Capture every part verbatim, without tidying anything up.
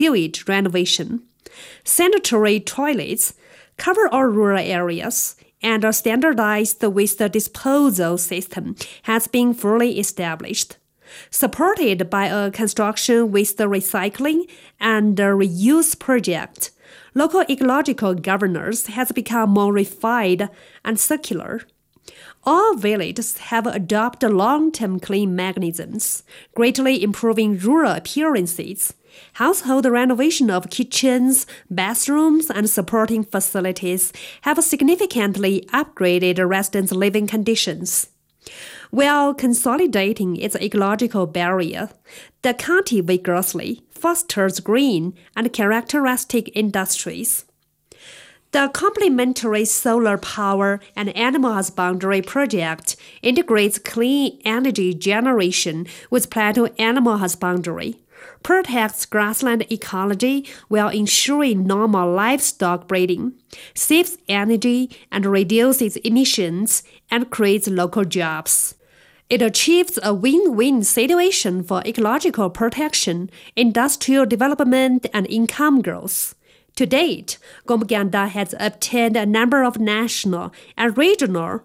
sewage renovation. Sanitary toilets cover all rural areas, and a standardized waste disposal system has been fully established. Supported by a construction waste recycling and reuse project, local ecological governance has become more refined and circular. All villages have adopted long-term clean mechanisms, greatly improving rural appearances. Household renovation of kitchens, bathrooms, and supporting facilities have significantly upgraded residents' living conditions. While consolidating its ecological barrier, the county vigorously fosters green and characteristic industries. The complementary solar power and animal husbandry project integrates clean energy generation with plateau animal husbandry, protects grassland ecology while ensuring normal livestock breeding, saves energy and reduces emissions, and creates local jobs. It achieves a win-win situation for ecological protection, industrial development, and income growth. To date, Gombaganda has obtained a number of national and regional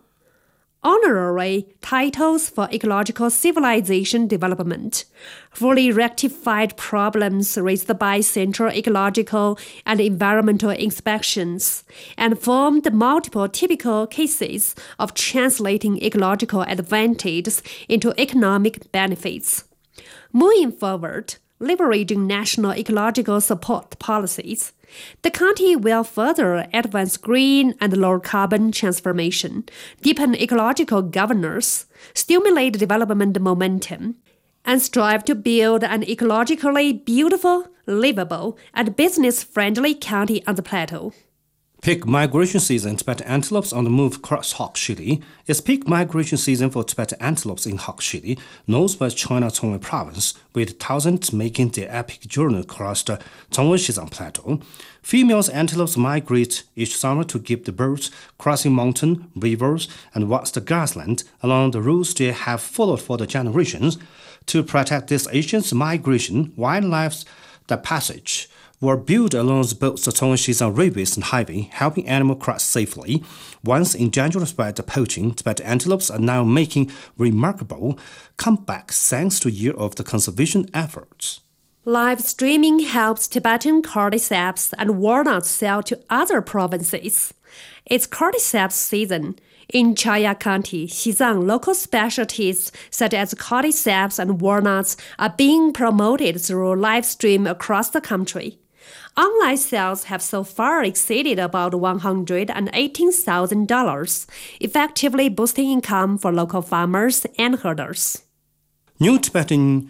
honorary titles for ecological civilization development, fully rectified problems raised by central ecological and environmental inspections, and formed multiple typical cases of translating ecological advantages into economic benefits. Moving forward, leveraging national ecological support policies, the county will further advance green and low-carbon transformation, deepen ecological governance, stimulate development momentum, and strive to build an ecologically beautiful, livable, and business-friendly county on the plateau. Peak migration season Tibetan antelopes on the move across Hawkshili is peak migration season for Tibetan antelopes in Hawkshili, northwest China Tongwei province, with thousands making their epic journey across the Tongwei-Shizang plateau. Female antelopes migrate each summer to give the birds crossing mountain, rivers, and vast grassland along the routes they have followed for the generations. To protect this ancient migration, wildlife the passage were built along both the Tongwei-Shizang railways and highway, helping animals cross safely. Once endangered by the poaching, Tibetan antelopes are now making remarkable comebacks thanks to years of the conservation efforts. Live streaming helps Tibetan cordyceps and walnuts sell to other provinces. It's cordyceps season. In Chaya County, Xizang, local specialties such as cordyceps and walnuts are being promoted through live stream across the country. Online sales have so far exceeded about one hundred eighteen thousand dollars, effectively boosting income for local farmers and herders. New Tibetan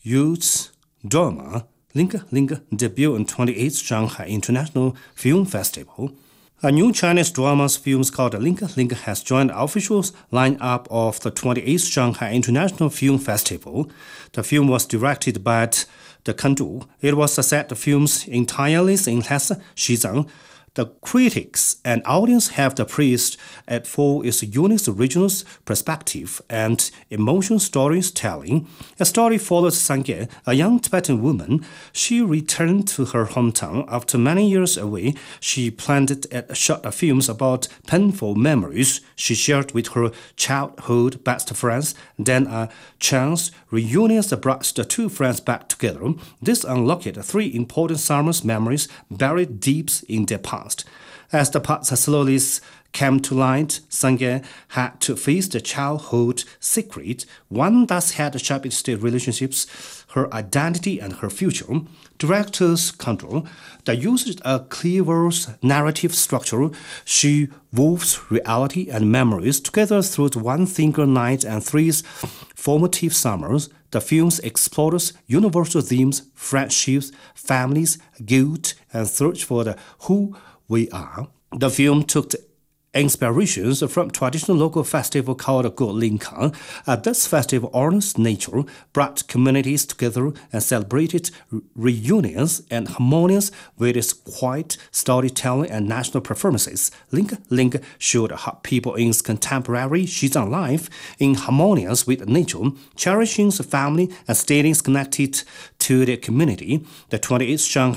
youth drama Linka Linka debuted on twenty-eighth Shanghai International Film Festival. A new Chinese drama film called Linka Linka has joined the official lineup of the twenty-eighth Shanghai International Film Festival. The film was directed by the Kandu. It was set the films entirely in Lhasa, Xizang. The critics and audience have the praised it for its unique regional perspective and emotional storytelling. A story follows Sangye, a young Tibetan woman. She returned to her hometown after many years away. She planned and shot films about painful memories she shared with her childhood best friends. Then a chance reunion brought the two friends back together. This unlocked three important summer's memories buried deep in their past. As the parts slowly came to light, Sangye had to face the childhood secret, one that had shaped state relationships, her identity, and her future. Director's control, that used a clever narrative structure, she weaves reality and memories together through one single night and three formative summers. The film explores universal themes, friendships, families, guilt, and search for the who we are. The film took inspirations from traditional local festival called Guolinkan. Uh, this festival honors nature, brought communities together, and celebrated re- reunions and harmonies with its quiet storytelling and national performances. Ling Ling showed how people in contemporary Xizang life in harmonious with nature, cherishing the family and staying connected to their community. The twenty-eighth Shanghai